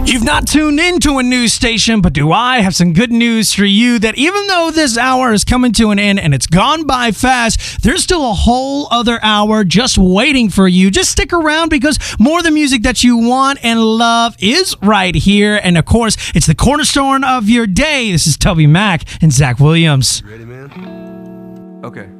You've not tuned into a news station, but do I have some good news for you that even though this hour is coming to an end and it's gone by fast, there's still a whole other hour just waiting for you. Just stick around because more of the music that you want and love is right here. And of course, it's the cornerstone of your day. This is Toby Mac and Zach Williams. You ready, man? Okay.